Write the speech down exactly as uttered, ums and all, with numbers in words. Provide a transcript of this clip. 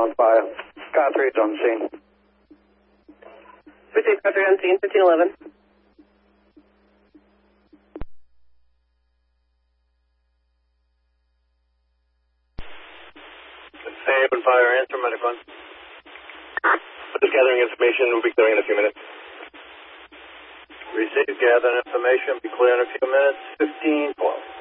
on fire. Car three is on scene. Received car three on scene, fifteen eleven. Haven Fire, answer, medic one. Just gathering information, we'll be clearing in a few minutes. Received, gathering information, be clear in a few minutes, fifteen twelve.